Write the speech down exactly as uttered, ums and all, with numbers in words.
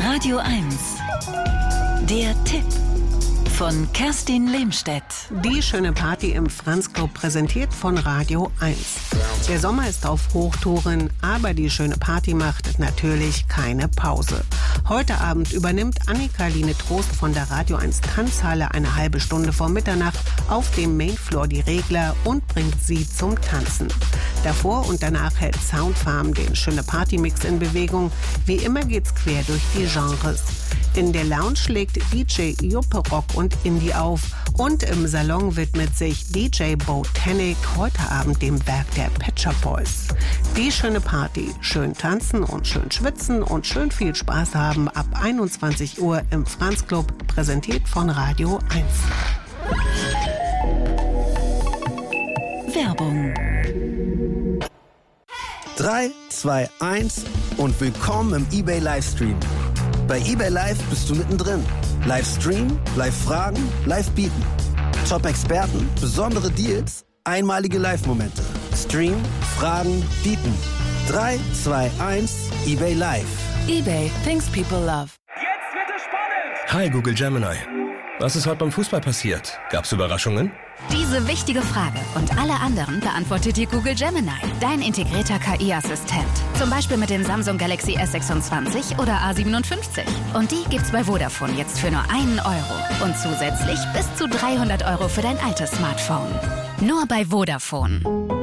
Radio eins. Der Tipp von Kerstin Lehmstedt. Die schöne Party im Franz Club präsentiert von Radio eins. Der Sommer ist auf Hochtouren, aber die schöne Party macht natürlich keine Pause. Heute Abend übernimmt Annika-Line Trost von der Radio eins Tanzhalle eine halbe Stunde vor Mitternacht auf dem Mainfloor die Regler und bringt sie zum Tanzen. Davor und danach hält Soundfarm den schöne Party-Mix in Bewegung. Wie immer geht's quer durch die Genres. In der Lounge legt D J Juppe Rock und Indie auf und im Salon widmet sich D J Botanic heute Abend dem Werk der Pet Shop Boys. Die schöne Party, schön tanzen und schön schwitzen und schön viel Spaß haben ab einundzwanzig Uhr im Franz Club, präsentiert von Radio eins. Werbung. drei, zwei, eins und willkommen im eBay Livestream. Bei eBay Live bist du mittendrin. Livestream, Live-Fragen, Live-Bieten. Top-Experten, besondere Deals, einmalige Live-Momente. Stream, Fragen, Bieten. drei, zwei, eins, eBay Live. eBay, things people love. Jetzt wird es spannend! Hi Google Gemini. Was ist heute beim Fußball passiert? Gab's Überraschungen? Diese wichtige Frage und alle anderen beantwortet dir Google Gemini, dein integrierter K I-Assistent. Zum Beispiel mit dem Samsung Galaxy S sechsundzwanzig oder A siebenundfünfzig. Und die gibt's bei Vodafone jetzt für nur einen Euro. Und zusätzlich bis zu dreihundert Euro für dein altes Smartphone. Nur bei Vodafone.